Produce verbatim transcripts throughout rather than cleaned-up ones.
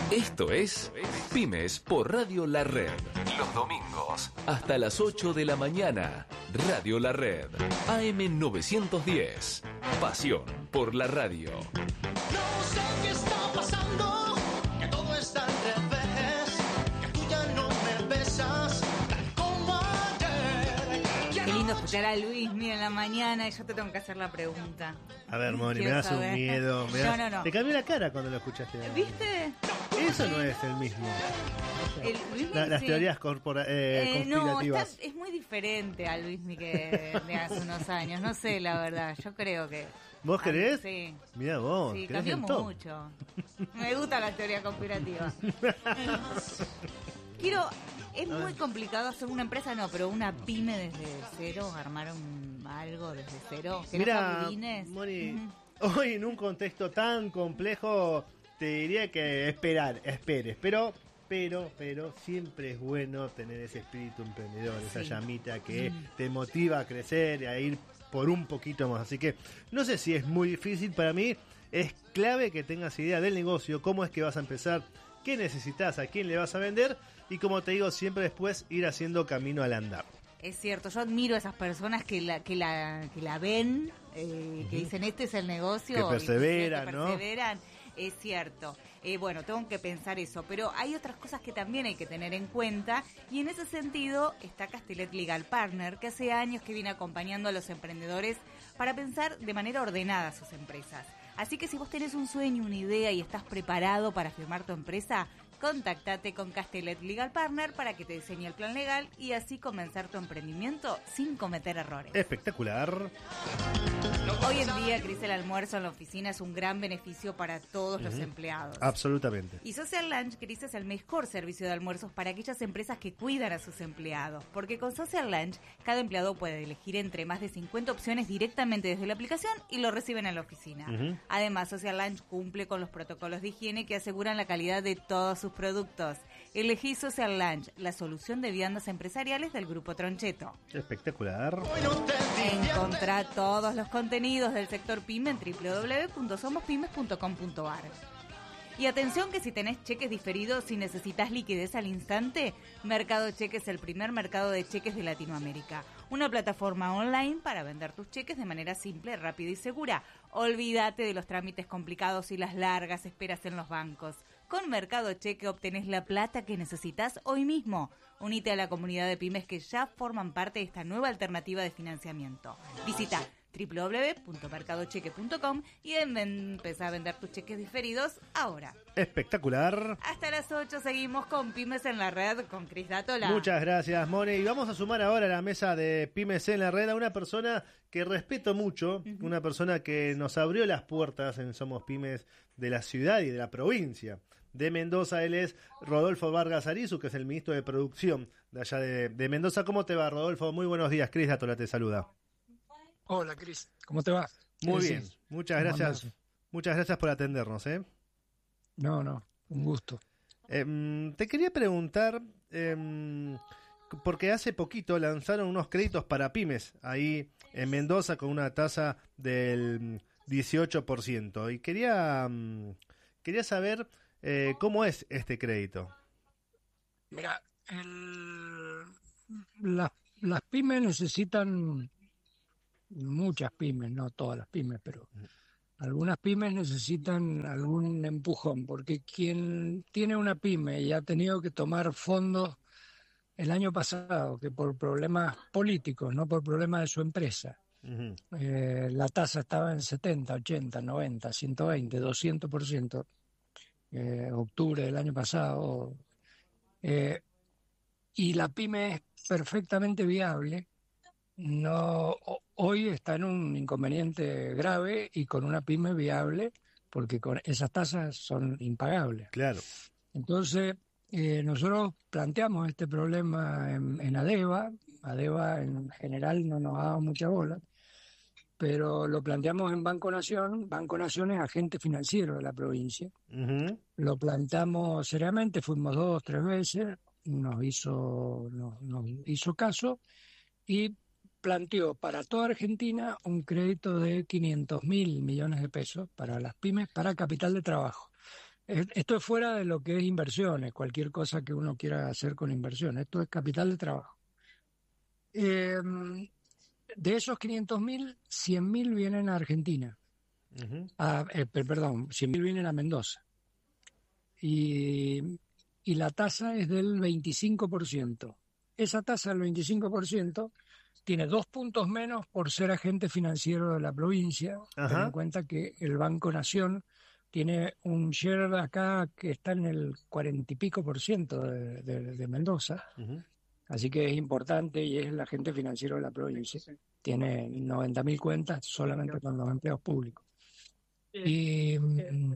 Esto es Pymes por Radio La Red. Los domingos, hasta las ocho de la mañana. Radio La Red. A M novecientos diez. Pasión por la radio. No sé qué está pasando, que todo está al revés, que tú ya no me besas tal como ayer. Ya Qué lindo no- escuchar a Luis, mira, en la mañana y yo te tengo que hacer la pregunta. A ver, Moni, me Quiero das saber. un miedo. Me das... No, no, no. Te cambió la cara cuando lo escuchaste. ¿Viste? Eso no es el mismo. El Luismi, La- las sí. teorías corpora- eh, Eh, no, conspirativas. está- es muy diferente a Luismi que de hace unos años. No sé, la verdad. Yo creo que. ¿Vos creés? Sí. Mirá vos. Sí, creés cambió en todo. mucho. Me gusta la teoría conspirativa. Quiero. Es muy complicado hacer una empresa, no, pero una pyme desde cero, armar un, algo desde cero. Que no sea Mira, budines. Moni, Ujú. hoy en un contexto tan complejo te diría que esperar, esperes, pero pero pero siempre es bueno tener ese espíritu emprendedor, esa Sí. llamita que Mm. te motiva a crecer y a ir por un poquito más. Así que no sé si es muy difícil, para mí es clave que tengas idea del negocio, cómo es que vas a empezar, qué necesitas, a quién le vas a vender y, como te digo, siempre después ir haciendo camino al andar. Es cierto, yo admiro a esas personas que la que la que la ven, eh, que dicen este es el negocio, Que y perseveran, que ¿no? perseveran. Es cierto. Eh, bueno, tengo que pensar eso, pero hay otras cosas que también hay que tener en cuenta y en ese sentido está Castellet Legal Partner, que hace años que viene acompañando a los emprendedores para pensar de manera ordenada sus empresas. Así que si vos tenés un sueño, una idea y estás preparado para firmar tu empresa, contactate con Castellet Legal Partner para que te diseñe el plan legal y así comenzar tu emprendimiento sin cometer errores. Espectacular. Hoy en día, Cris, el almuerzo en la oficina es un gran beneficio para todos los empleados. Absolutamente. Y Social Lunch, Cris, es el mejor servicio de almuerzos para aquellas empresas que cuidan a sus empleados. Porque con Social Lunch, cada empleado puede elegir entre más de cincuenta opciones directamente desde la aplicación y lo reciben en la oficina. Ujú. Además, Social Lunch cumple con los protocolos de higiene que aseguran la calidad de todos sus productos. Elegí Social Lunch, la solución de viandas empresariales del Grupo Troncheto. Espectacular. Hoy no te diviertes. Encontrá todos los contenidos del sector pyme en doble u doble u doble u punto somos pymes punto com punto a r. Y atención que si tenés cheques diferidos y necesitas liquidez al instante, Mercado Cheque es el primer mercado de cheques de Latinoamérica. Una plataforma online para vender tus cheques de manera simple, rápida y segura. Olvídate de los trámites complicados y las largas esperas en los bancos. Con Mercado Cheque obtenés la plata que necesitas hoy mismo. Unite a la comunidad de pymes que ya forman parte de esta nueva alternativa de financiamiento. Visita doble u doble u doble u punto mercado cheque punto com y en- empezá a vender tus cheques diferidos ahora. Espectacular. Hasta las ocho seguimos con Pymes en la Red con Cris Dátola. Muchas gracias, Moni. Y vamos a sumar ahora a la mesa de Pymes en la Red a una persona que respeto mucho, una persona que nos abrió las puertas en Somos Pymes de la ciudad y de la provincia de Mendoza. Él es Rodolfo Vargas Arizu, que es el ministro de Producción de allá de, de Mendoza. ¿Cómo te va, Rodolfo? Muy buenos días. Cris Dátola te saluda. Hola, Cris. ¿Cómo te va? Muy ¿Qué bien. decís? Muchas ¿Cómo gracias. andás? Muchas gracias por atendernos, ¿eh? No, no, un gusto. Em, te quería preguntar, em, porque hace poquito lanzaron unos créditos para pymes ahí en Mendoza con una tasa del dieciocho por ciento. Y quería, mm, quería saber eh, cómo es este crédito. Mira, el- las, las pymes necesitan, muchas pymes, no todas las pymes, pero algunas pymes necesitan algún empujón, porque quien tiene una pyme y ha tenido que tomar fondos el año pasado, que por problemas políticos, no por problemas de su empresa, Ujú. eh, la tasa estaba en setenta, ochenta, noventa, ciento veinte, doscientos por ciento, eh, octubre del año pasado, eh, y la pyme es perfectamente viable. No, ho- hoy está en un inconveniente grave y con una pyme viable, porque con esas tasas son impagables. Claro. Entonces, eh, nosotros planteamos este problema en, en ADEVA. ADEVA en general no nos ha dado mucha bola, pero lo planteamos en Banco Nación. Banco Nación es agente financiero de la provincia. Ujú. Lo plantamos seriamente, fuimos dos, tres veces, nos hizo, nos, nos hizo caso y planteó para toda Argentina un crédito de quinientos mil millones de pesos para las pymes, para capital de trabajo. es- esto es fuera de lo que es inversiones, cualquier cosa que uno quiera hacer con inversión. Esto es capital de trabajo. Eh, de esos quinientos mil, cien mil vienen a Argentina. Ujú. A- eh, per- perdón, cien mil vienen a Mendoza. Y, y la tasa es del veinticinco por ciento. Esa tasa del veinticinco por ciento tiene dos puntos menos por ser agente financiero de la provincia. Ten en Ajá. cuenta que el Banco Nación tiene un share acá que está en el cuarenta y pico por ciento de, de- de Mendoza, Ujú. así que es importante y es el agente financiero de la provincia. Tiene noventa mil cuentas solamente con los empleos públicos. Y mm,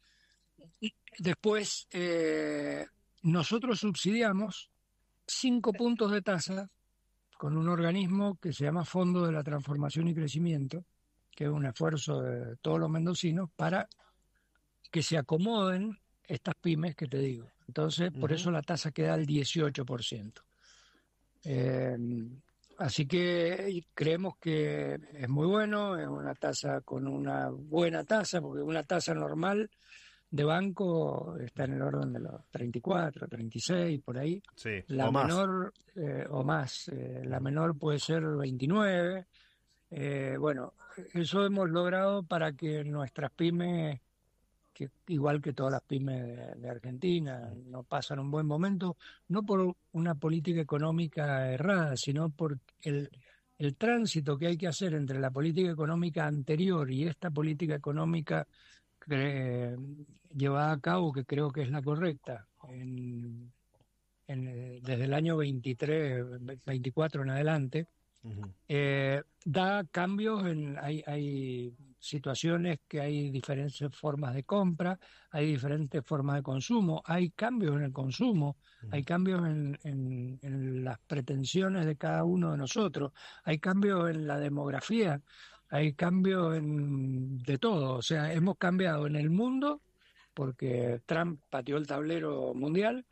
y después eh, nosotros subsidiamos cinco puntos de tasa con un organismo que se llama Fondo de la Transformación y Crecimiento, que es un esfuerzo de todos los mendocinos para que se acomoden estas pymes que te digo. Entonces, por Ujú. eso la tasa queda al dieciocho por ciento. Eh, así que creemos que es muy bueno, es una tasa con una buena tasa, porque una tasa normal de banco está en el orden de los treinta y cuatro, treinta y seis, por ahí. Sí, La o más. menor, eh, o más, eh, la menor puede ser veintinueve. Eh, bueno, eso hemos logrado para que nuestras pymes, que igual que todas las pymes de, de Argentina, no pasan un buen momento, no por una política económica errada, sino por el, el tránsito que hay que hacer entre la política económica anterior y esta política económica que, llevada a cabo, que creo que es la correcta, en, en, eh, desde el año veintitrés, veinticuatro en adelante. Ujú. Eh, da cambios, en, hay, hay situaciones que hay diferentes formas de compra, hay diferentes formas de consumo, hay cambios en el consumo, hay cambios en, en, en las pretensiones de cada uno de nosotros, hay cambios en la demografía, hay cambios en de todo. O sea, hemos cambiado en el mundo porque Trump pateó el tablero mundial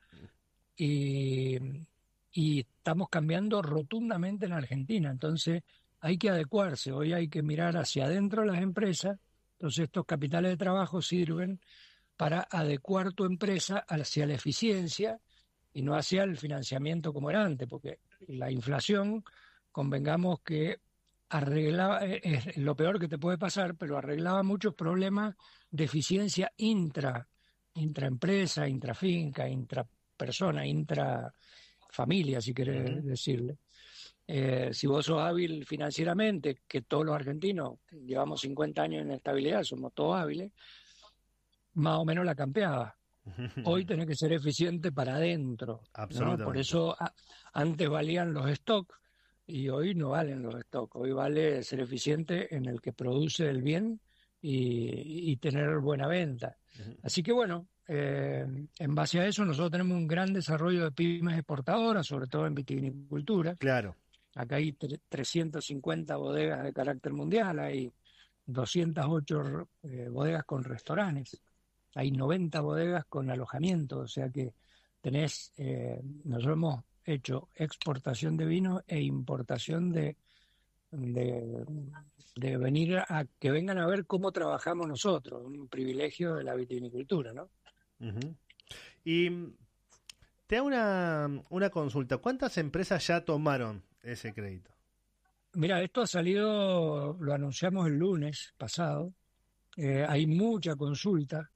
y, y estamos cambiando rotundamente en Argentina. Entonces hay que adecuarse, hoy hay que mirar hacia adentro de las empresas. Entonces estos capitales de trabajo sirven para adecuar tu empresa hacia la eficiencia y no hacia el financiamiento como era antes, porque la inflación, convengamos que arreglaba, eh, es lo peor que te puede pasar, pero arreglaba muchos problemas de eficiencia intra, intraempresa, intrafinca, intrapersona, intrafamilia, si querés Ujú. decirle. Eh, si vos sos hábil financieramente, que todos los argentinos llevamos cincuenta años en estabilidad, somos todos hábiles, más o menos la campeaba. Hoy tenés que ser eficiente para adentro, ¿no? Por Absolutamente. eso a- antes valían los stocks y hoy no valen los stocks. Hoy vale ser eficiente en el que produce el bien y, y tener buena venta. Ujú. Así que bueno, eh, en base a eso nosotros tenemos un gran desarrollo de pymes exportadoras, sobre todo en vitivinicultura. Claro. Acá hay tre- trescientas cincuenta bodegas de carácter mundial, hay doscientas ocho eh, bodegas con restaurantes, hay noventa bodegas con alojamiento, o sea que tenés, eh, nosotros hemos hecho exportación de vino e importación de, de, de venir a que vengan a ver cómo trabajamos nosotros, un privilegio de la vitivinicultura, ¿no? Ujú. Y mm, te hago una, una consulta. ¿Cuántas empresas ya tomaron ese crédito? Mira, esto ha salido, lo anunciamos el lunes pasado, eh, hay mucha consulta.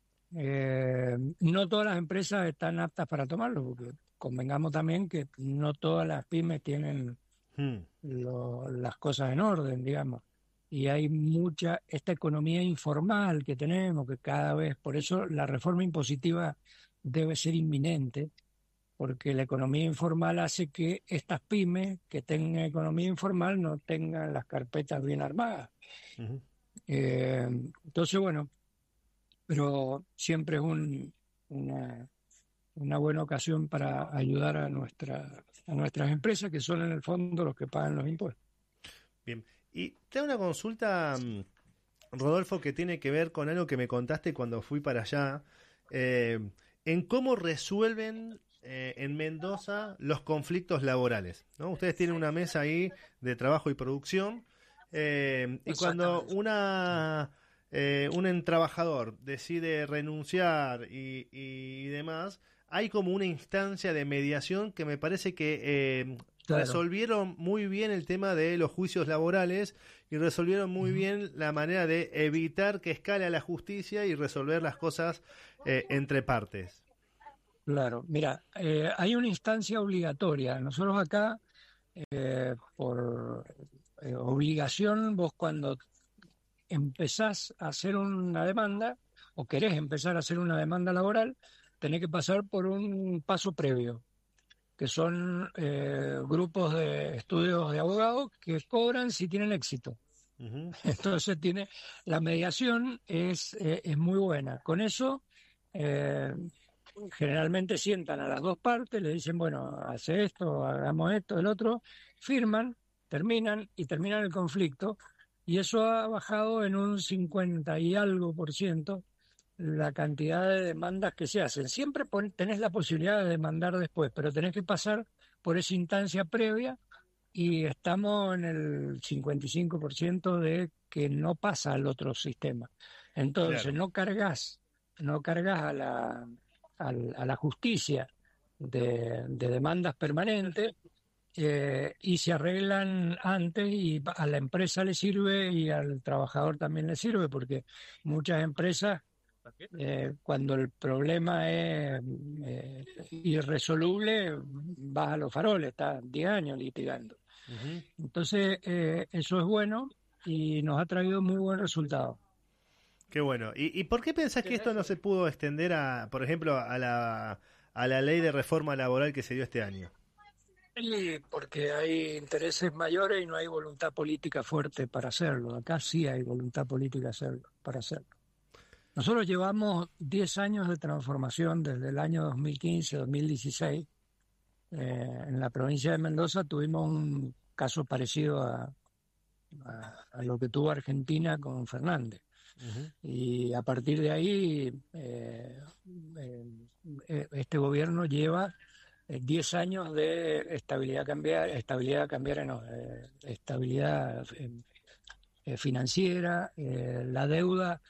Eh, no todas las empresas están aptas para tomarlo, porque convengamos también que no todas las pymes tienen Hmm. lo- las cosas en orden, digamos. Y hay mucha, esta economía informal que tenemos, que cada vez, por eso la reforma impositiva debe ser inminente, porque la economía informal hace que estas pymes que tengan economía informal no tengan las carpetas bien armadas. Ujú. Eh, entonces, bueno, pero siempre es un, una, una buena ocasión para ayudar a, nuestra, a nuestras empresas, que son en el fondo los que pagan los impuestos. Bien. Y te hago una consulta, mm, Rodolfo, que tiene que ver con algo que me contaste cuando fui para allá, eh, en cómo resuelven eh, en Mendoza los conflictos laborales, ¿no? Ustedes tienen una mesa ahí de trabajo y producción, eh, y cuando Exactamente. una eh, un trabajador decide renunciar y, y demás, hay como una instancia de mediación que me parece que eh, Claro. resolvieron muy bien el tema de los juicios laborales y resolvieron muy Ujú. bien la manera de evitar que escale a la justicia y resolver las cosas eh, entre partes. Claro, mira, eh, hay una instancia obligatoria. Nosotros acá, eh, por eh, obligación, vos cuando empezás a hacer una demanda o querés empezar a hacer una demanda laboral, tenés que pasar por un paso previo, que son eh, grupos de estudios de abogados que cobran si tienen éxito. Ujú. Entonces tiene la mediación es, eh, es muy buena. Con eso eh, generalmente sientan a las dos partes, le dicen, bueno, hace esto, hagamos esto, el otro, firman, terminan y terminan el conflicto. Y eso ha bajado en un cincuenta y algo por ciento la cantidad de demandas que se hacen. Siempre pon- tenés la posibilidad de demandar después, pero tenés que pasar por esa instancia previa y estamos en el cincuenta y cinco por ciento de que no pasa al otro sistema. Entonces, Claro. no cargas, no cargas a la, al- a la justicia de, de demandas permanentes eh, y se arreglan antes y a la empresa le sirve y al trabajador también le sirve porque muchas empresas eh, cuando el problema es eh, irresoluble, vas a los faroles, estás diez años litigando. Ujú. Entonces, eh, eso es bueno y nos ha traído muy buen resultado. Qué bueno. ¿Y, y por qué pensás que esto no se pudo extender a, por ejemplo, a la, a la ley de reforma laboral que se dio este año? Y porque hay intereses mayores y no hay voluntad política fuerte para hacerlo. Acá sí hay voluntad política hacerlo, para hacerlo. Nosotros llevamos diez años de transformación desde el año dos mil quince a dos mil dieciséis. Eh, en la provincia de Mendoza tuvimos un caso parecido a, a- a lo que tuvo Argentina con Fernández. Ujú. Y a partir de ahí, eh, eh, eh, este gobierno lleva eh, diez años de estabilidad cambiaria, estabilidad cambiaria no, eh, estabilidad eh, eh, financiera, eh, la deuda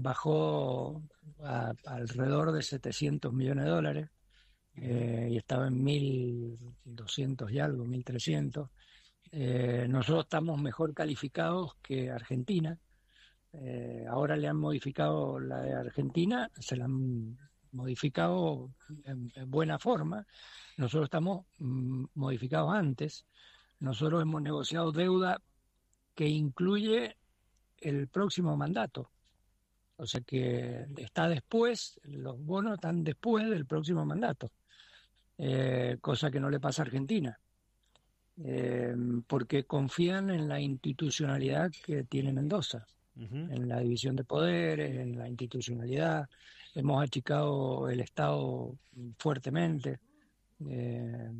bajó a, a alrededor de setecientos millones de dólares eh, y estaba en mil doscientos y algo, mil trescientos. Eh, nosotros estamos mejor calificados que Argentina. Eh, ahora le han modificado la de Argentina, se la han modificado en, en buena forma. Nosotros estamos mm, modificados antes. Nosotros hemos negociado deuda que incluye el próximo mandato. O sea que está después, los bonos están después del próximo mandato, eh, cosa que no le pasa a Argentina, eh, porque confían en la institucionalidad que tiene Mendoza, Ujú. en la división de poderes, en la institucionalidad. Hemos achicado el Estado fuertemente. Eh,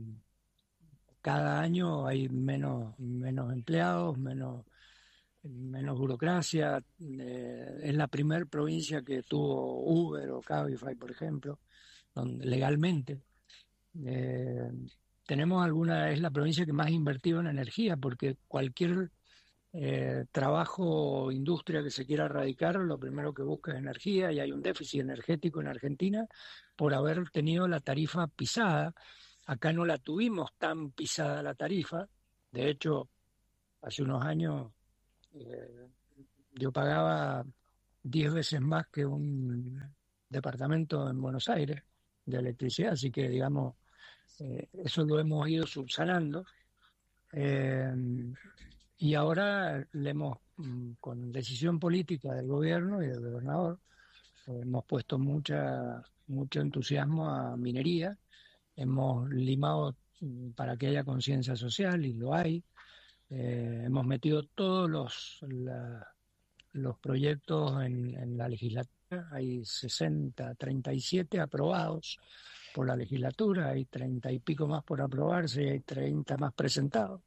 cada año hay menos, menos empleados, menos menos burocracia. Eh, es la primer provincia que tuvo Uber o Cabify, por ejemplo, donde, legalmente. Eh, tenemos alguna, es la provincia que más ha invertido en energía, porque cualquier eh, trabajo o industria que se quiera erradicar, lo primero que busca es energía, y hay un déficit energético en Argentina por haber tenido la tarifa pisada. Acá no la tuvimos tan pisada la tarifa. De hecho, hace unos años eh, yo pagaba diez veces más que un departamento en Buenos Aires de electricidad, así que digamos, eh, eso lo hemos ido subsanando. Eh, y ahora le hemos, mm, con decisión política del gobierno y del gobernador, eh, hemos puesto mucha, mucho entusiasmo a minería, hemos limado mm, para que haya conciencia social y lo hay. Eh, hemos metido todos los, la- los proyectos en, en la legislatura. Hay sesenta, treinta y siete aprobados por la legislatura, hay treinta y pico más por aprobarse y hay treinta más presentados.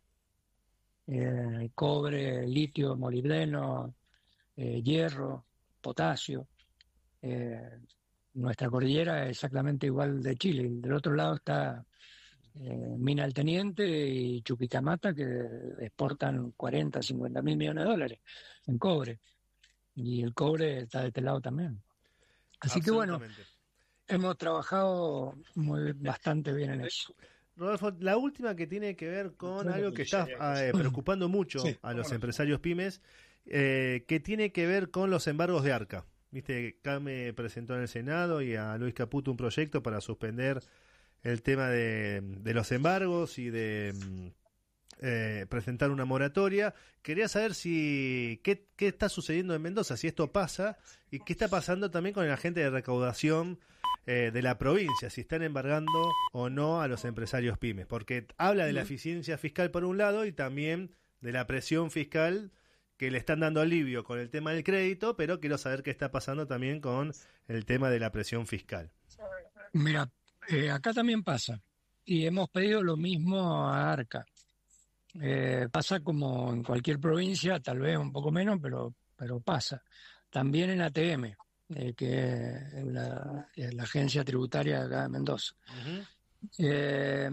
Eh, cobre, litio, molibdeno, eh, hierro, potasio. Eh, nuestra cordillera es exactamente igual de Chile. Del otro lado está eh, Mina el Teniente y Chuquicamata, que exportan cuarenta, cincuenta mil millones de dólares en cobre. y el cobre está de este lado también. Así que bueno, Absolutamente. hemos trabajado muy, bastante bien en eso. Rodolfo, la última que tiene que ver con Claro, algo que sí, está sí, eh, preocupando mucho Sí, a los cómo no. empresarios pymes, eh, que tiene que ver con los embargos de Arca. Viste, Came presentó en el Senado y a Luis Caputo un proyecto para suspender el tema de, de los embargos y de mm, eh, presentar una moratoria. Quería saber si qué, qué está sucediendo en Mendoza, si esto pasa, y qué está pasando también con el agente de recaudación eh, de la provincia, si están embargando o no a los empresarios pymes, porque habla de la eficiencia fiscal por un lado y también de la presión fiscal que le están dando alivio con el tema del crédito, pero quiero saber qué está pasando también con el tema de la presión fiscal. Mira, eh, acá también pasa, y hemos pedido lo mismo a Arca. Eh, pasa como en cualquier provincia, tal vez un poco menos, pero, pero pasa. También en A T M, eh, que es la, es la agencia tributaria de acá de Mendoza. Uh-huh. Eh,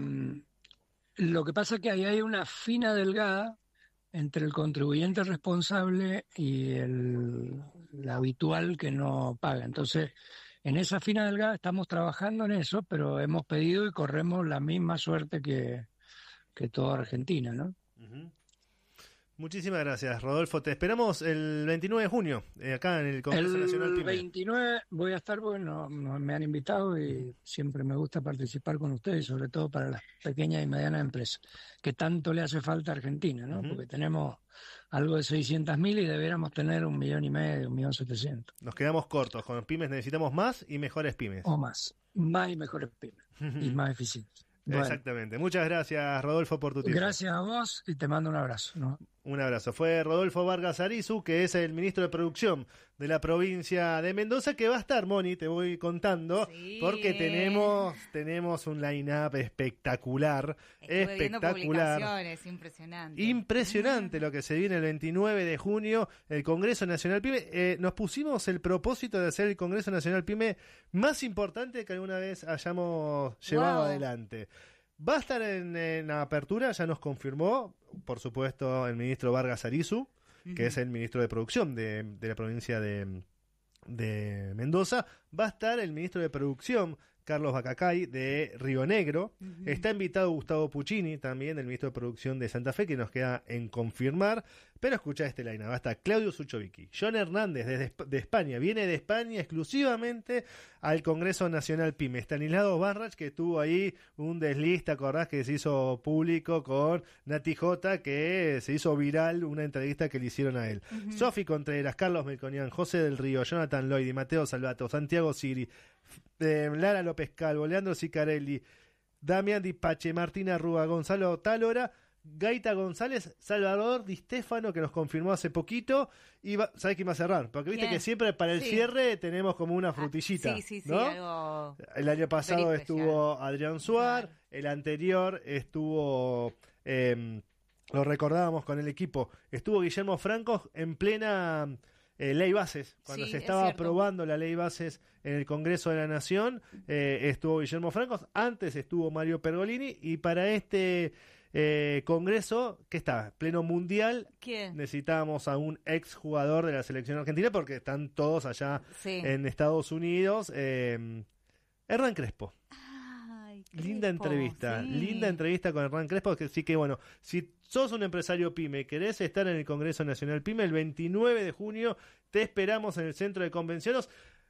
lo que pasa es que ahí hay una fina delgada entre el contribuyente responsable y el, el habitual que no paga. Entonces, en esa fina delgada estamos trabajando en eso, pero hemos pedido y corremos la misma suerte que, que toda Argentina, ¿no? Uh-huh. Muchísimas gracias, Rodolfo. Te esperamos el veintinueve de junio, eh, acá en el Congreso El Nacional Pyme. veintinueve voy a estar, bueno, me han invitado y siempre me gusta participar con ustedes, sobre todo para las pequeñas y medianas empresas, que tanto le hace falta a Argentina, ¿no? Uh-huh. Porque tenemos algo de seiscientas mil y deberíamos tener un millón y medio, un millón setecientos. Nos quedamos cortos. Con pymes necesitamos más y mejores pymes. O más, más y mejores pymes y más eficientes. Bueno, Exactamente. Muchas gracias, Rodolfo, por tu tiempo. gracias a vos y te mando un abrazo, ¿no? Un abrazo. Fue Rodolfo Vargas Arizu, que es el ministro de Producción de la provincia de Mendoza, que va a estar, Moni, te voy contando, Sí. porque tenemos tenemos un line-up espectacular, Estuve viendo espectacular. publicaciones, impresionante. Impresionante lo que se viene el veintinueve de junio, el Congreso Nacional Pyme. Eh, nos pusimos el propósito de hacer el Congreso Nacional Pyme más importante que alguna vez hayamos llevado Wow. adelante. Va a estar en, en apertura, ya nos confirmó, por supuesto, el ministro Vargas Arizu, que es el ministro de Producción de, de la provincia de, de Mendoza. Va a estar el ministro de Producción, Carlos Bacacay, de Río Negro. Ujú. Está invitado Gustavo Puccini, también el ministro de Producción de Santa Fe, que nos queda en confirmar. Pero escucha este line, va a estar Claudio Suchovicki, John Hernández desde Esp- de España, viene de España exclusivamente al Congreso Nacional Pyme. Stanislao Barrach, que tuvo ahí un desliz, ¿te acordás? Que se hizo público con Nati J, que se hizo viral una entrevista que le hicieron a él. Ujú. Sofi Contreras, Carlos Melconian, José del Río, Jonathan Lloyd, Mateo Salvato, Santiago Siri, eh, Lara López Calvo, Leandro Sicarelli, Damián Dipache, Martina Rúa, Gonzalo Tálora, Gaita González, Salvador Di Stefano, que nos confirmó hace poquito, y va, ¿sabes quién va a cerrar? Porque viste ¿Quién? que siempre para el Sí. cierre tenemos como una frutillita, Sí, sí, sí, ¿no? algo... El año pasado Very estuvo Adrián Suar, Claro. el anterior estuvo, eh, lo recordábamos con el equipo, estuvo Guillermo Franco en plena eh, ley bases, cuando Sí, se es estaba cierto. aprobando la ley bases en el Congreso de la Nación, eh, estuvo Guillermo Franco, antes estuvo Mario Pergolini, y para este eh, Congreso, ¿qué está? Pleno mundial, ¿Quién? necesitábamos a un ex jugador de la selección argentina, porque están todos allá Sí. en Estados Unidos, eh, Hernán Crespo. Ay, Linda Crespo, entrevista, sí. linda entrevista con Hernán Crespo, que sí que bueno, si sos un empresario pyme, querés estar en el Congreso Nacional Pyme, el veintinueve de junio te esperamos en el centro de convenciones.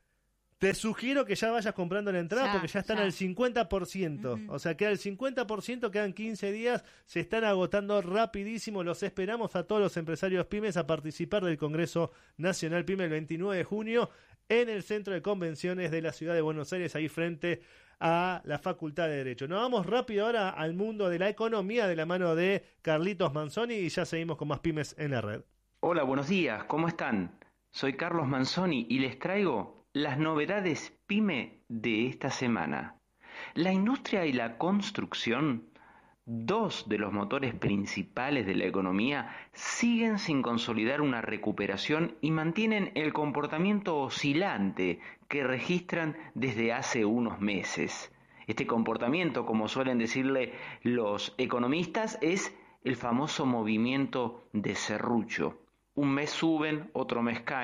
Te sugiero que ya vayas comprando la entrada Ya, porque ya están ya. al cincuenta por ciento. Ujú. O sea, queda el cincuenta por ciento, quedan quince días, se están agotando rapidísimo. Los esperamos a todos los empresarios pymes a participar del Congreso Nacional Pyme el veintinueve de junio en el centro de convenciones de la ciudad de Buenos Aires, ahí frente a la Facultad de Derecho. Nos vamos rápido ahora al mundo de la economía de la mano de Carlitos Manzoni y ya seguimos con más pymes en la red. Hola, buenos días, ¿cómo están? Soy Carlos Manzoni y les traigo las novedades PYME de esta semana. La industria y la construcción, dos de los motores principales de la economía, siguen sin consolidar una recuperación y mantienen el comportamiento oscilante que registran desde hace unos meses. Este comportamiento, como suelen decirle los economistas, es el famoso movimiento de serrucho. Un mes suben, otro mes caen,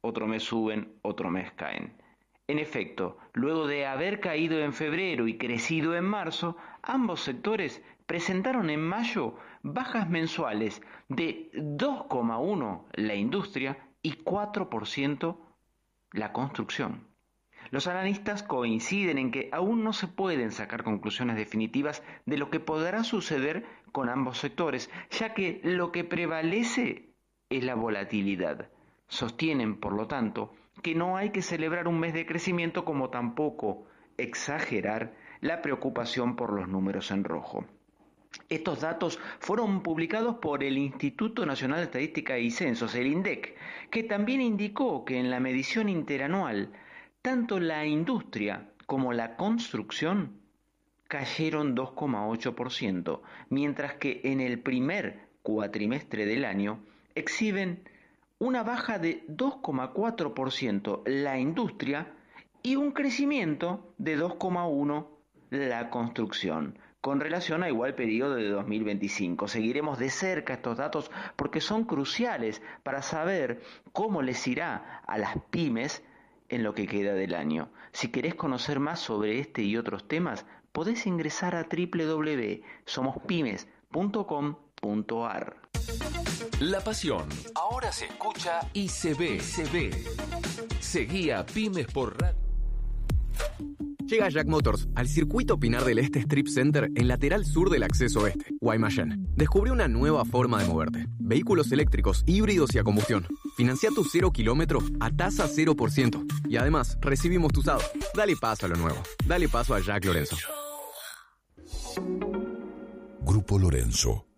otro mes suben, otro mes caen. En efecto, luego de haber caído en febrero y crecido en marzo, ambos sectores presentaron en mayo bajas mensuales de dos coma uno por ciento la industria y cuatro por ciento la construcción. Los analistas coinciden en que aún no se pueden sacar conclusiones definitivas de lo que podrá suceder con ambos sectores, ya que lo que prevalece es la volatilidad. Sostienen, por lo tanto, que no hay que celebrar un mes de crecimiento como tampoco exagerar la preocupación por los números en rojo. Estos datos fueron publicados por el Instituto Nacional de Estadística y Censos, el INDEC, que también indicó que en la medición interanual, tanto la industria como la construcción cayeron dos coma ocho por ciento, mientras que en el primer cuatrimestre del año exhiben una baja de dos coma cuatro por ciento la industria y un crecimiento de dos coma uno por ciento la construcción, con relación a igual periodo de dos mil veinticinco. Seguiremos de cerca estos datos porque son cruciales para saber cómo les irá a las pymes en lo que queda del año. Si querés conocer más sobre este y otros temas, podés ingresar a doble u doble u doble u punto somos pymes punto com punto a r. La pasión ahora se escucha y se ve. Se ve. Seguí a Pymes por Radio. Llega Jack Motors al circuito Pinar del Este Strip Center en lateral sur del acceso este, Guaymallén. Descubre una nueva forma de moverte. Vehículos eléctricos, híbridos y a combustión. Financia tu cero kilómetro a tasa cero por ciento. Y además, recibimos tu usado. Dale paso a lo nuevo. Dale paso a Jack Lorenzo. Grupo Lorenzo.